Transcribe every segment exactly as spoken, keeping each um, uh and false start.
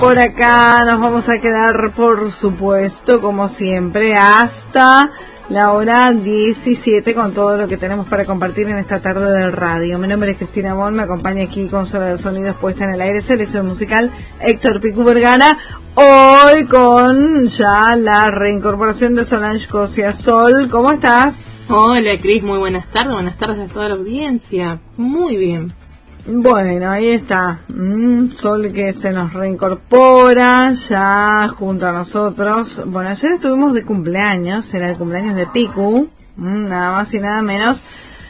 Por acá nos vamos a quedar, por supuesto, como siempre, hasta la hora diecisiete con todo lo que tenemos para compartir en esta tarde del radio. Mi nombre es Cristina Bon, me acompaña aquí consola de sonidos puesta en el aire, selección musical Héctor Picu Vergara. Hoy con ya la reincorporación de Solange Cosia. Sol, ¿cómo estás? Hola Cris, muy buenas tardes, buenas tardes a toda la audiencia. Muy bien. Bueno, ahí está, mm, Sol que se nos reincorpora ya junto a nosotros. Bueno, ayer estuvimos de cumpleaños, era el cumpleaños de Picu, mm, nada más y nada menos,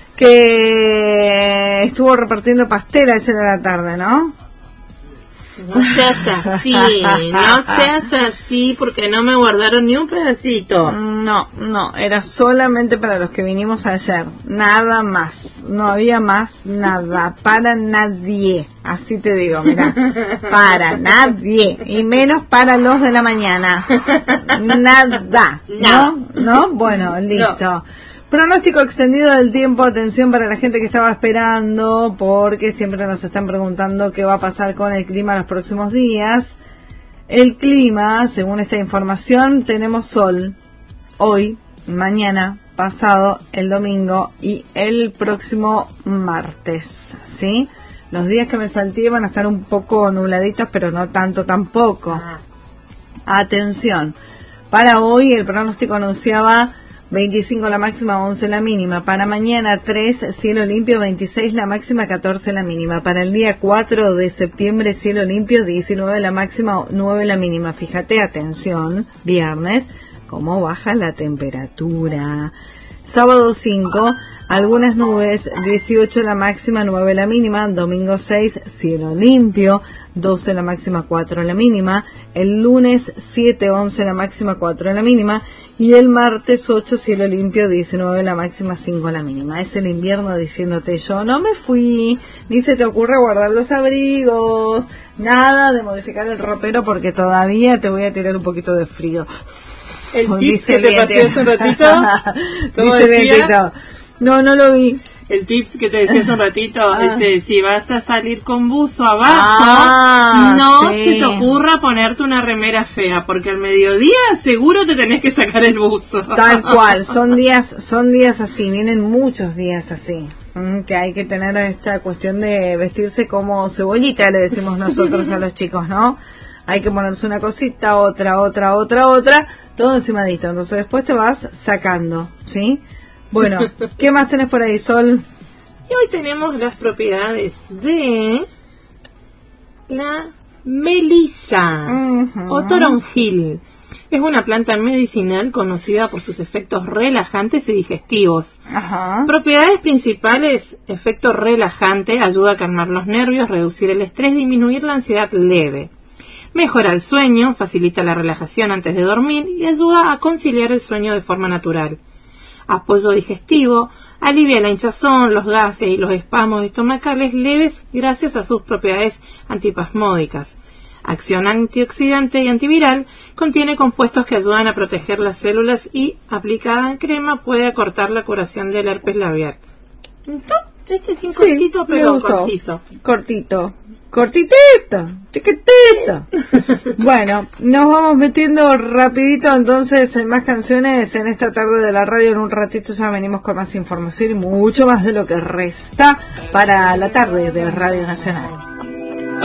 que estuvo repartiendo pastel ayer a la tarde, ¿no? No seas así, no seas así porque no me guardaron ni un pedacito. No, no, era solamente para los que vinimos ayer, nada más, no había más nada, para nadie, así te digo, mira, para nadie, y menos para los de la mañana, nada, ¿no? ¿No? Bueno, listo. No. Pronóstico extendido del tiempo, atención para la gente que estaba esperando, porque siempre nos están preguntando qué va a pasar con el clima los próximos días. El clima, según esta información, tenemos sol hoy, mañana, pasado, el domingo y el próximo martes, ¿sí? Los días que me salté van a estar un poco nubladitos, pero no tanto tampoco. Atención, para hoy el pronóstico anunciaba veinticinco la máxima, once la mínima. Para mañana tres, cielo limpio, veintiséis la máxima, catorce la mínima. Para el día cuatro de septiembre, cielo limpio, diecinueve la máxima, nueve la mínima. Fíjate, atención, viernes, cómo baja la temperatura. Sábado cinco, algunas nubes, dieciocho la máxima, nueve la mínima. Domingo seis, cielo limpio, doce la máxima, cuatro la mínima. El lunes siete, once la máxima, cuatro la mínima. Y el martes ocho, cielo limpio, diecinueve la máxima, cinco la mínima. Es el invierno diciéndote: yo no me fui, ni se te ocurre guardar los abrigos, nada de modificar el ropero porque todavía te voy a tirar un poquito de frío. El tip que te pasé hace un ratito, ¿cómo dice decía? Vientito. No, no lo vi. El tips que te decía hace un ratito, Ah. es, si vas a salir con buzo abajo, Ah, no sí. se te ocurra ponerte una remera fea, porque al mediodía seguro te tenés que sacar el buzo. Tal cual, son días, son días así, vienen muchos días así, mm, que hay que tener esta cuestión de vestirse como cebollita, le decimos nosotros a los chicos, ¿no? Hay que ponerse una cosita, otra, otra, otra, otra, todo encimadito. Entonces después te vas sacando, ¿sí? Bueno, ¿qué más tenés por ahí, Sol? Y hoy tenemos las propiedades de la melisa Uh-huh. o toronjil. Es una planta medicinal conocida por sus efectos relajantes y digestivos. Ajá. Propiedades principales: efecto relajante, ayuda a calmar los nervios, reducir el estrés, disminuir la ansiedad leve. Mejora el sueño, facilita la relajación antes de dormir y ayuda a conciliar el sueño de forma natural. Apoyo digestivo, alivia la hinchazón, los gases y los espasmos estomacales leves gracias a sus propiedades antipasmódicas. Acción antioxidante y antiviral, contiene compuestos que ayudan a proteger las células y, aplicada en crema, puede acortar la curación del herpes labial. Este es un cortito, Sí, me pero gustó. conciso. Cortito. Cortitito, chiquitito. Bueno, nos vamos metiendo rapidito entonces en más canciones en esta tarde de la radio. En un ratito ya venimos con más información y mucho más de lo que resta para la tarde de Radio Nacional.